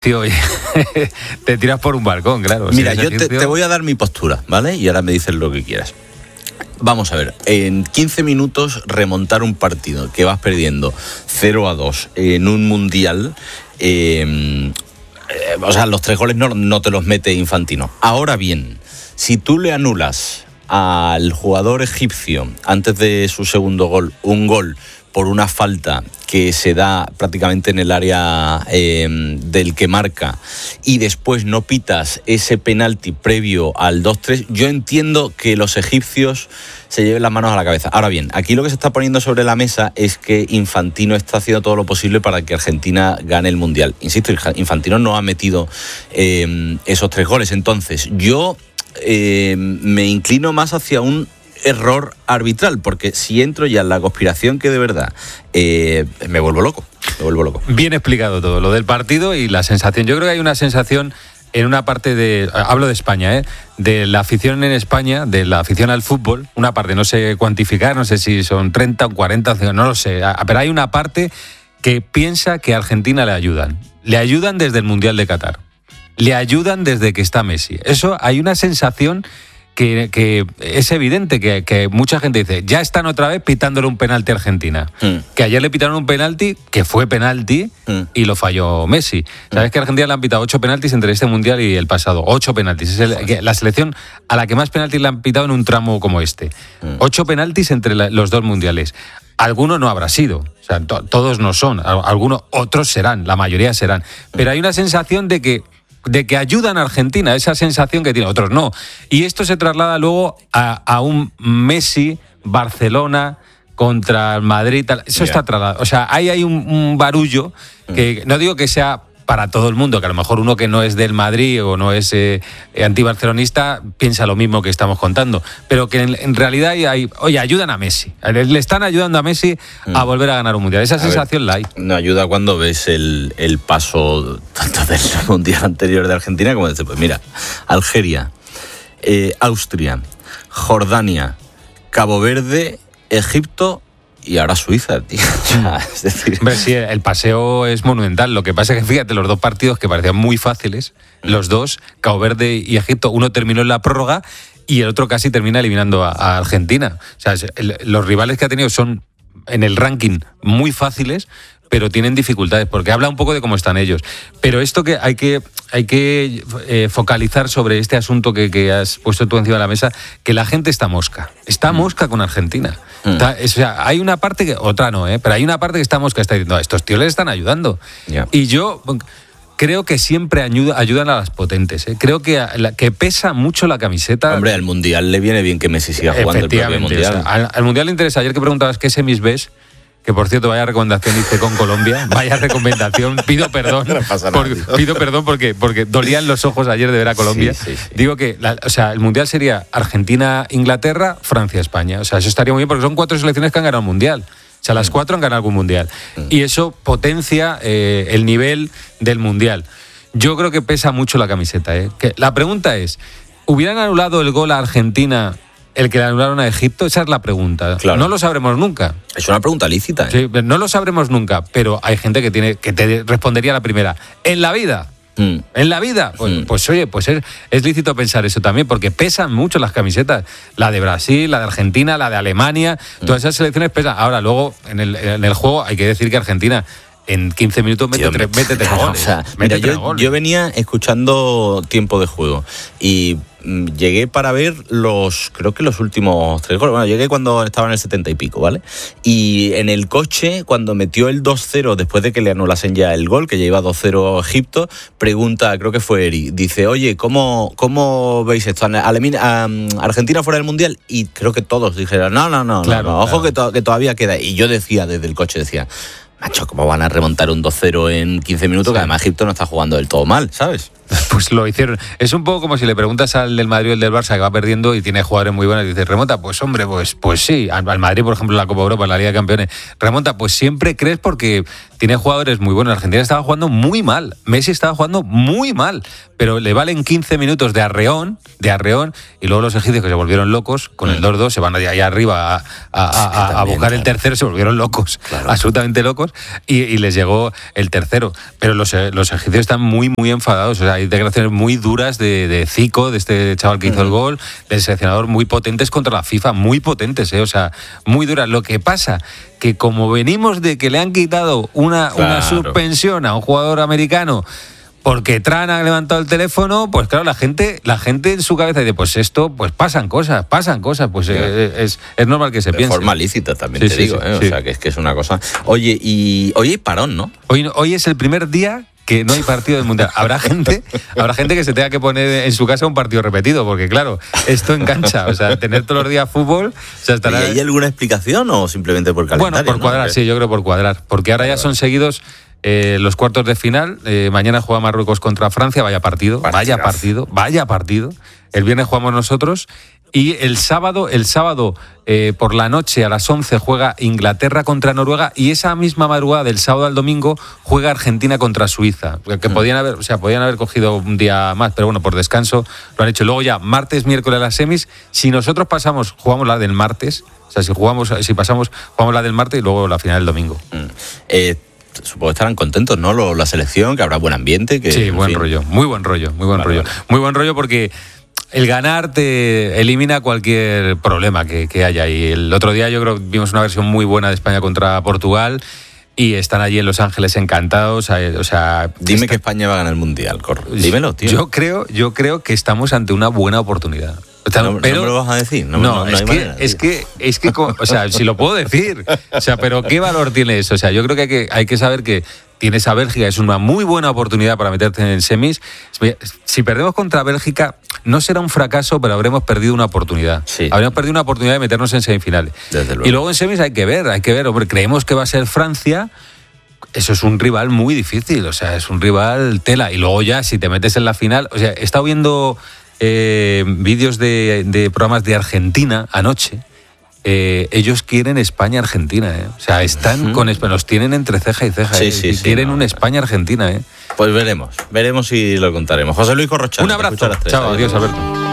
egipcio y te tiras por un balcón, claro. Mira, si yo egipcio... te voy a dar mi postura, ¿vale? Y ahora me dices lo que quieras. Vamos a ver, en 15 minutos remontar un partido que vas perdiendo 0-2 en un mundial, o sea, los 3 goles no te los mete Infantino. Ahora bien, si tú le anulas al jugador egipcio antes de su segundo gol un gol por una falta que se da prácticamente en el área del que marca y después no pitas ese penalti previo al 2-3, yo entiendo que los egipcios se lleven las manos a la cabeza. Ahora bien, aquí lo que se está poniendo sobre la mesa es que Infantino está haciendo todo lo posible para que Argentina gane el Mundial. Insisto, Infantino no ha metido esos 3 goles. Entonces, yo me inclino más hacia un error arbitral, porque si entro ya en la conspiración que de verdad me vuelvo loco. Bien explicado todo, lo del partido y la sensación. Yo creo que hay una sensación en una parte de, hablo de España, de la afición en España, de la afición al fútbol, una parte, no sé cuantificar, no sé si son 30 o 40, no lo sé, pero hay una parte que piensa que a Argentina le ayudan desde el Mundial de Qatar, le ayudan desde que está Messi. Eso, hay una sensación que es evidente que mucha gente dice, ya están otra vez pitándole un penalti a Argentina. Que ayer le pitaron un penalti, que fue penalti, y lo falló Messi. ¿Sabes que a Argentina le han pitado 8 penaltis entre este Mundial y el pasado? 8 penaltis. Es la selección a la que más penaltis le han pitado en un tramo como este. 8 penaltis entre los 2 mundiales. Alguno no habrá sido, o sea, todos no son. Algunos, otros serán, la mayoría serán. Pero hay una sensación de que ayudan a Argentina, esa sensación que tiene, otros no. Y esto se traslada luego a un Messi, Barcelona contra el Madrid, tal. Eso está trasladado. O sea, ahí hay un barullo que no digo que sea para todo el mundo, que a lo mejor uno que no es del Madrid o no es antibarcelonista piensa lo mismo que estamos contando, pero que en realidad oye, ayudan a Messi, le están ayudando a Messi a volver a ganar un Mundial. Esa sensación la hay. No ayuda cuando ves el paso tanto del Mundial anterior de Argentina como de pues mira, Algeria, Austria, Jordania, Cabo Verde, Egipto y ahora Suiza, tío. Es decir... Hombre, sí, el paseo es monumental. Lo que pasa es que, fíjate, los 2 partidos que parecían muy fáciles, los 2, Cabo Verde y Egipto, uno terminó en la prórroga y el otro casi termina eliminando a Argentina. O sea, los rivales que ha tenido son, en el ranking, muy fáciles, pero tienen dificultades, porque habla un poco de cómo están ellos. Pero esto que hay que focalizar sobre este asunto que has puesto tú encima de la mesa, que la gente está mosca con Argentina. O sea, hay una parte que, otra no, pero hay una parte que está mosca, está diciendo, estos tíos les están ayudando. Yeah. Y yo creo que siempre ayudan a las potentes. Creo que pesa mucho la camiseta. Hombre, al Mundial le viene bien que Messi siga jugando el propio Mundial. O sea, al Mundial le interesa. Ayer que preguntabas qué semis ves, que por cierto, vaya recomendación hice con Colombia, vaya recomendación, pido perdón, no pasa nada, pido perdón porque dolían los ojos ayer de ver a Colombia. Sí. Digo que, o sea, el Mundial sería Argentina-Inglaterra, Francia-España. O sea, eso estaría muy bien porque son 4 selecciones que han ganado un Mundial. O sea, las 4 han ganado algún Mundial. Y eso potencia el nivel del Mundial. Yo creo que pesa mucho la camiseta. Que la pregunta es, ¿hubieran anulado el gol a Argentina el que le anularon a Egipto? Esa es la pregunta. Claro. No lo sabremos nunca. Es una pregunta lícita. Sí, no lo sabremos nunca, pero hay gente que te respondería la primera. ¿En la vida? ¿En la vida? Pues oye, pues es lícito pensar eso también, porque pesan mucho las camisetas. La de Brasil, la de Argentina, la de Alemania, todas esas selecciones pesan. Ahora, luego, en el juego hay que decir que Argentina en 15 minutos mete 3 goles. O sea, mira, yo venía escuchando tiempo de juego y llegué para ver creo que los últimos 3 goles. Bueno, llegué cuando estaba en el 70 y pico, ¿vale? Y en el coche, cuando metió el 2-0, después de que le anulasen ya el gol, que ya iba 2-0 Egipto, pregunta, creo que fue Eri, dice, oye, ¿cómo veis esto? ¿Argentina fuera del Mundial? Y creo que todos dijeron, no, ojo que todavía queda. Y yo decía, desde el coche, macho, ¿cómo van a remontar un 2-0 en 15 minutos? Sí. Que además Egipto no está jugando del todo mal, ¿sabes? pues lo hicieron. Es un poco como si le preguntas al del Madrid o el del Barça que va perdiendo y tiene jugadores muy buenos y dices, remonta, pues hombre, pues sí. Al Madrid, por ejemplo, en la Copa Europa, en la Liga de Campeones, remonta, pues siempre crees porque tiene jugadores muy buenos. Argentina estaba jugando muy mal, Messi estaba jugando muy mal, pero le valen 15 minutos de arreón, y luego los egipcios que se volvieron locos, con el 2-2, se van allá arriba a buscar el tercero, se volvieron locos, claro, absolutamente locos, y les llegó el tercero. Pero los egipcios están muy, muy enfadados. O sea, hay declaraciones muy duras de Zico, de este chaval que hizo el gol, del seleccionador, muy potentes contra la FIFA, muy potentes, o sea, muy duras. Lo que pasa que como venimos de que le han quitado una suspensión a un jugador americano porque Tran ha levantado el teléfono, pues claro, la gente en su cabeza dice, pues esto, pues pasan cosas, pues es normal que se piense. De forma lícita también, sí, digo, o sea, que es una cosa. Oye, y hoy hay parón, ¿no? Hoy es el primer día que no hay partido del Mundial. Habrá gente que se tenga que poner en su casa un partido repetido, porque claro, esto engancha, o sea, tener todos los días fútbol, o sea, estará... ¿Y hay alguna explicación o simplemente por calendario? Bueno, por cuadrar, ¿no? Sí, yo creo por cuadrar, porque ahora ya son seguidos los cuartos de final. Mañana juega Marruecos contra Francia, vaya partido. El viernes jugamos nosotros. Y el sábado por la noche a las 11 juega Inglaterra contra Noruega, y esa misma madrugada del sábado al domingo juega Argentina contra Suiza, que podían haber cogido un día más, pero bueno, por descanso lo han hecho. Luego ya martes, miércoles las semis. Si nosotros pasamos, jugamos la del martes. O sea, si pasamos, jugamos la del martes y luego la final el domingo. Supongo que estarán contentos, ¿no? La selección, que habrá buen ambiente. Sí, muy buen rollo porque el ganar te elimina cualquier problema que haya. Y el otro día yo creo que vimos una versión muy buena de España contra Portugal y están allí en Los Ángeles encantados. O sea, dime que España va a ganar el Mundial, dímelo, tío. Yo creo que estamos ante una buena oportunidad. No me lo vas a decir. No es hay manera, es que o sea, si lo puedo decir, o sea, pero ¿qué valor tiene eso? O sea, yo creo que hay que saber que tienes a Bélgica, es una muy buena oportunidad para meterte en semis. Si perdemos contra Bélgica, no será un fracaso, pero habremos perdido una oportunidad. Sí. Habremos perdido una oportunidad de meternos en semifinales. Desde luego. Y luego en semis hay que ver, hombre, creemos que va a ser Francia. Eso es un rival muy difícil, o sea, es un rival tela. Y luego ya, si te metes en la final, o sea, he estado viendo vídeos de programas de Argentina anoche. Ellos quieren España-Argentina, O sea, están con España, los tienen entre ceja y ceja, y quieren una España-Argentina, Pues veremos si lo contaremos. José Luis Corrochano. Un abrazo. Chao, adiós, Alberto.